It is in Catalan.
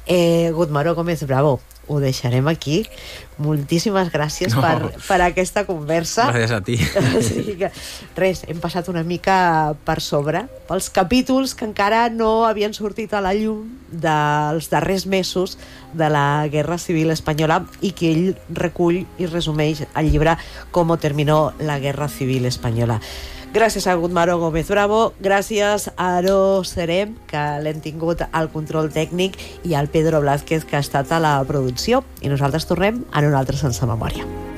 Gudmaró Gómez Bravo, ho deixarem aquí. Moltíssimes gràcies per aquesta conversa. Gràcies a ti. Sí, que, res, hem passat una mica per sobre pels capítols que encara no havien sortit a la llum dels darrers mesos de la Guerra Civil Espanyola i que ell recull i resumeix al llibre Com terminó la Guerra Civil Espanyola. Gràcies a Gudmaró Gómez Bravo, gràcies a Aro Serem, que l'hem tingut al control tècnic, i al Pedro Blázquez, que ha estat a la producció. I nosaltres tornem en un altre Sense Memòria.